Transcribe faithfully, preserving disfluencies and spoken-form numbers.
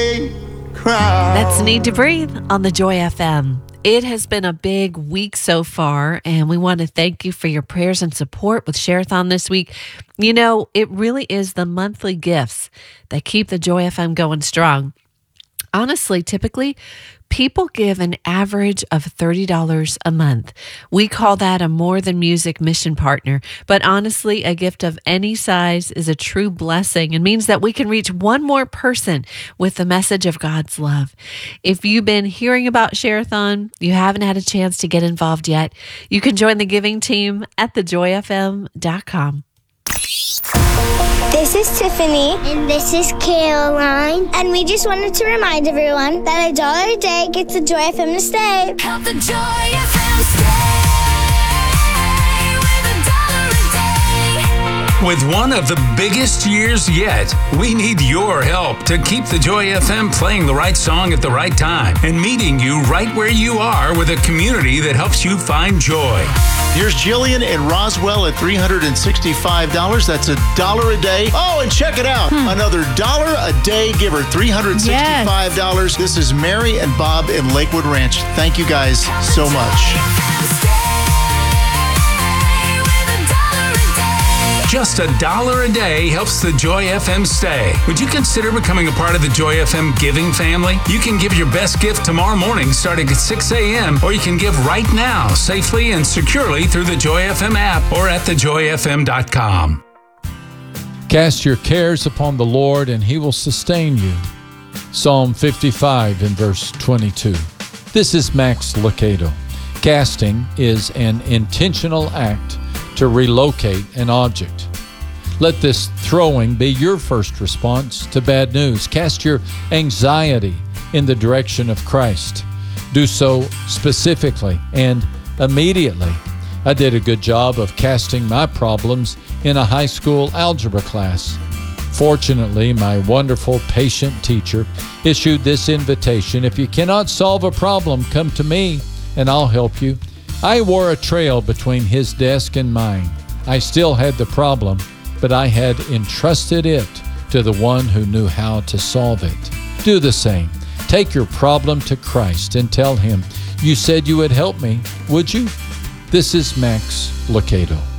day crown. That's Need to Breathe on the Joy F M. It has been a big week so far, and we want to thank you for your prayers and support with Share-a-thon this week. You know, it really is the monthly gifts that keep the Joy F M going strong. Honestly, typically, people give an average of thirty dollars a month. We call that a More Than Music mission partner. But honestly, a gift of any size is a true blessing and means that we can reach one more person with the message of God's love. If you've been hearing about Share-a-thon, you haven't had a chance to get involved yet, you can join the giving team at the joy f m dot com. This is Tiffany. And this is Caroline. And we just wanted to remind everyone that a dollar a day gets the Joy F M to stay. Help the Joy F M stay with a dollar a day. With one of the biggest years yet, we need your help to keep the Joy F M playing the right song at the right time and meeting you right where you are with a community that helps you find joy. Here's Jillian in Roswell at three hundred sixty-five dollars. That's a dollar a day. Oh, and check it out. Hmm. Another dollar a day giver, three hundred sixty-five dollars. Yes. This is Mary and Bob in Lakewood Ranch. Thank you guys so much. Just a dollar a day helps the Joy F M stay. Would you consider becoming a part of the Joy F M giving family? You can give your best gift tomorrow morning starting at six a.m. or you can give right now safely and securely through the Joy F M app or at the joy f m dot com. Cast your cares upon the Lord and he will sustain you. Psalm fifty-five in verse twenty-two. This is Max Lucado. Casting is an intentional act to relocate an object. Let this throwing be your first response to bad news. Cast your anxiety in the direction of Christ. Do so specifically and immediately. I did a good job of casting my problems in a high school algebra class. Fortunately, my wonderful, patient teacher issued this invitation: if you cannot solve a problem, come to me and I'll help you. I wore a trail between his desk and mine. I still had the problem, but I had entrusted it to the one who knew how to solve it. Do the same. Take your problem to Christ and tell him, you said you would help me, would you? This is Max Lucado.